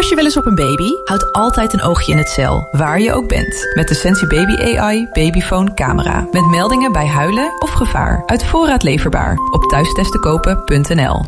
Pas je wel eens op een baby? Houd altijd een oogje in het cel, waar je ook bent. Met de Sensi Baby AI Babyphone camera. Met meldingen bij huilen of gevaar. Uit voorraad leverbaar. Op thuistestenkopen.nl.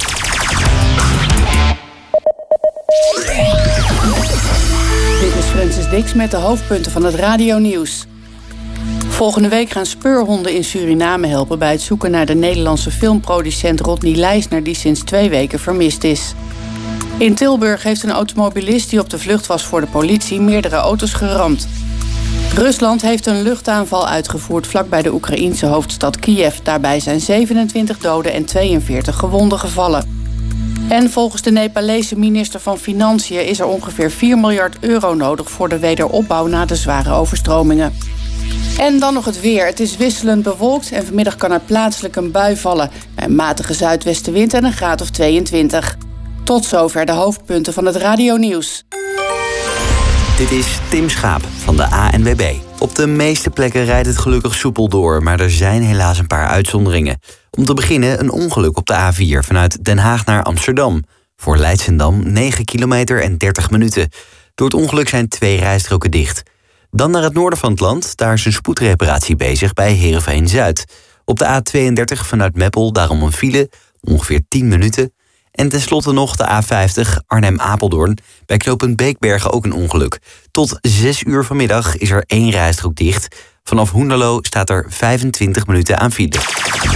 Dit is Francis Dix met de hoofdpunten van het radionieuws. Volgende week gaan speurhonden in Suriname helpen bij het zoeken naar de Nederlandse filmproducent Rodney Leijsner, die sinds 2 weken vermist is. In Tilburg heeft een automobilist die op de vlucht was voor de politie meerdere auto's geramd. Rusland heeft een luchtaanval uitgevoerd vlakbij de Oekraïense hoofdstad Kiev. Daarbij zijn 27 doden en 42 gewonden gevallen. En volgens de Nepalese minister van Financiën is er ongeveer 4 miljard euro nodig voor de wederopbouw na de zware overstromingen. En dan nog het weer. Het is wisselend bewolkt en vanmiddag kan er plaatselijk een bui vallen. Bij een matige zuidwestenwind en een graad of 22. Tot zover de hoofdpunten van het radionieuws. Dit is Tim Schaap van de ANWB. Op de meeste plekken rijdt het gelukkig soepel door, maar er zijn helaas een paar uitzonderingen. Om te beginnen een ongeluk op de A4 vanuit Den Haag naar Amsterdam. Voor Leidschendam 9 kilometer en 30 minuten. Door het ongeluk zijn 2 rijstroken dicht. Dan naar het noorden van het land, daar is een spoedreparatie bezig bij Heerenveen-Zuid. Op de A32 vanuit Meppel daarom een file, ongeveer 10 minuten. En tenslotte nog de A50 Arnhem-Apeldoorn. Bij knooppunt Beekbergen ook een ongeluk. Tot 6 uur vanmiddag is er 1 rijstrook dicht. Vanaf Hoenderloo staat er 25 minuten aan file.